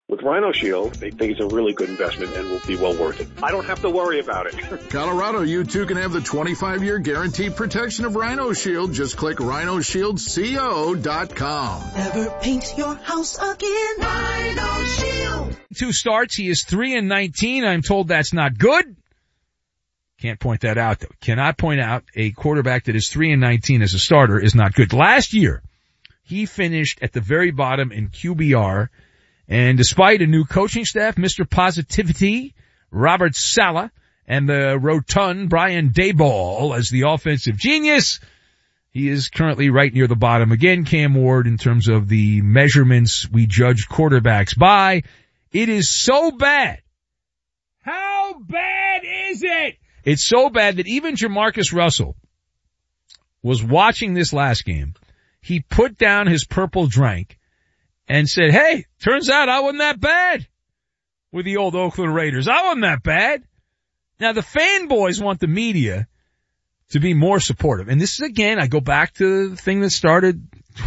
With Rhino Shield, they think it's a really good investment and will be well worth it. I don't have to worry about it. Colorado, you too can have the 25-year guaranteed protection of Rhino Shield. Just click rhinoshieldco.com. Never paint your house again. Rhino Shield. 2 starts. He is 3-19. I'm told that's not good. Can't point that out, though. Cannot point out a quarterback that is 3-19 as a starter is not good. Last year, he finished at the very bottom in QBR. And despite a new coaching staff, Mr. Positivity, Robert Saleh, and the rotund Brian Daboll as the offensive genius, he is currently right near the bottom again, Cam Ward, in terms of the measurements we judge quarterbacks by. It is so bad. How bad is it? It's so bad that even Jamarcus Russell was watching this last game. He put down his purple drink and said, hey, turns out I wasn't that bad with the old Oakland Raiders. I wasn't that bad. Now, the fanboys want the media to be more supportive. And this is, again, I go back to the thing that started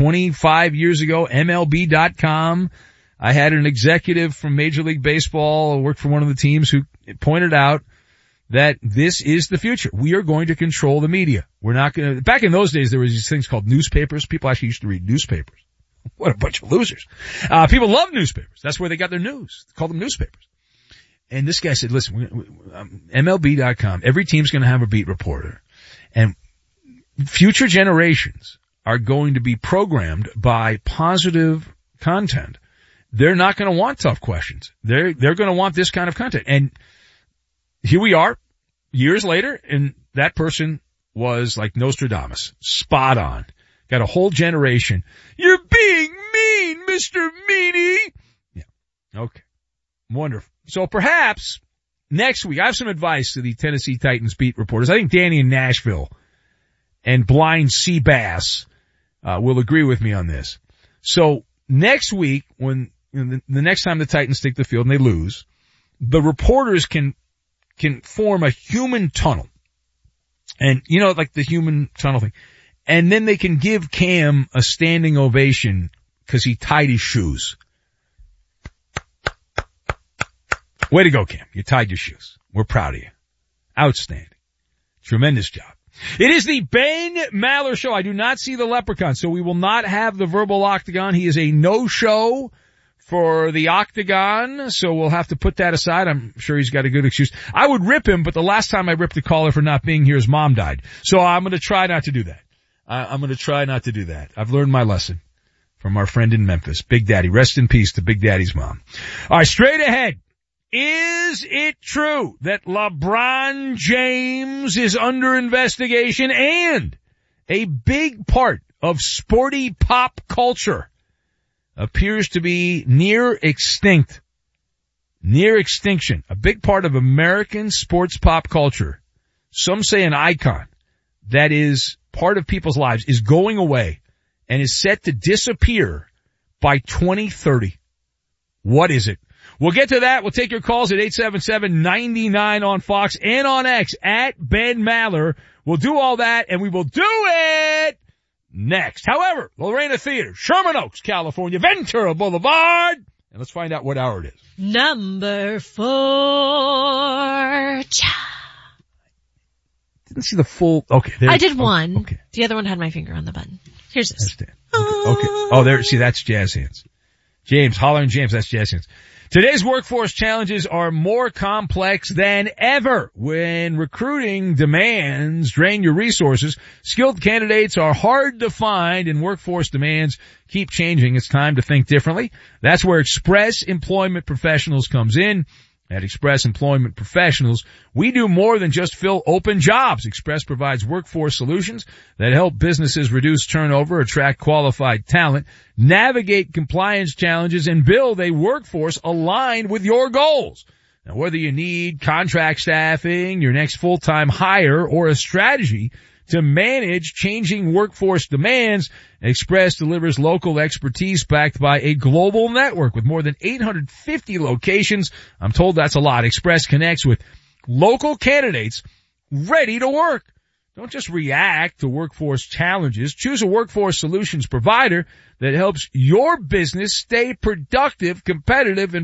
25 years ago, MLB.com. I had an executive from Major League Baseball who worked for one of the teams who pointed out that this is the future. We are going to control the media. We're not going to, back in those days, there was these things called newspapers. People actually used to read newspapers. What a bunch of losers. People love newspapers. That's where they got their news. They call them newspapers. And this guy said, listen, MLB.com, every team's going to have a beat reporter. And future generations are going to be programmed by positive content. They're not going to want tough questions. They're going to want this kind of content. And here we are, years later, and that person was like Nostradamus, spot on. Got a whole generation. You're being mean, Mr. Meanie. Yeah. Okay. Wonderful. So perhaps next week, I have some advice to the Tennessee Titans beat reporters. I think Danny in Nashville and Blind Seabass will agree with me on this. So next week, when the next time the Titans take the field and they lose, the reporters can form a human tunnel. And, you know, like the human tunnel thing. And then they can give Cam a standing ovation because he tied his shoes. Way to go, Cam. You tied your shoes. We're proud of you. Outstanding. Tremendous job. It is the Ben Maller Show. I do not see the leprechaun, so we will not have the verbal octagon. He is a no-show for the octagon, so we'll have to put that aside. I'm sure he's got a good excuse. I would rip him, but the last time I ripped a caller for not being here, his mom died. So I'm going to try not to do that. I'm going to try not to do that. I've learned my lesson from our friend in Memphis, Big Daddy. Rest in peace to Big Daddy's mom. All right, straight ahead. Is it true that LeBron James is under investigation and a big part of sporty pop culture appears to be near extinct? Near extinction. A big part of American sports pop culture. Some say an icon that is part of people's lives is going away and is set to disappear by 2030. What is it? We'll get to that. We'll take your calls at 877-99 on Fox and on X at Ben Maller. We'll do all that, and we will do it next. However, Lorena Theater, Sherman Oaks, California, Ventura Boulevard. And let's find out what hour it is. Number 4. Didn't see the full. Okay, I did one. Okay. The other one had my finger on the button. Here's this. Okay. Oh, there. See, that's jazz hands. James, hollering James. That's jazz hands. Today's workforce challenges are more complex than ever. When recruiting demands drain your resources, skilled candidates are hard to find and workforce demands keep changing. It's time to think differently. That's where Express Employment Professionals comes in. At Express Employment Professionals, we do more than just fill open jobs. Express provides workforce solutions that help businesses reduce turnover, attract qualified talent, navigate compliance challenges, and build a workforce aligned with your goals. Now, whether you need contract staffing, your next full-time hire, or a strategy to manage changing workforce demands, Express delivers local expertise backed by a global network with more than 850 locations. I'm told that's a lot. Express connects with local candidates ready to work. Don't just react to workforce challenges. Choose a workforce solutions provider that helps your business stay productive, competitive, and